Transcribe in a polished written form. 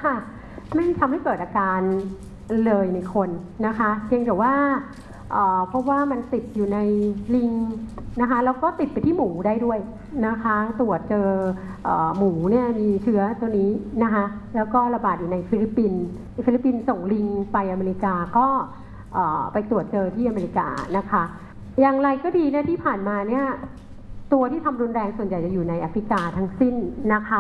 ค่ะไม่ทำให้เกิดอาการเลยในคนนะคะเพียงแต่ว่าเพราะว่ามันติดอยู่ในลิงนะคะแล้วก็ติดไปที่หมูได้ด้วยนะคะตรวจเจอหมูเนี่ยมีเชื้อตัวนี้นะคะแล้วก็ระบาดอยู่ในฟิลิปปินส์ส่งลิงไปอเมริกาก็ไปตรวจเจอที่อเมริกานะคะอย่างไรก็ดีเนี่ยที่ผ่านมาเนี่ยตัวที่ทำรุนแรงส่วนใหญ่จะอยู่ในแอฟริกาทั้งสิ้นนะคะ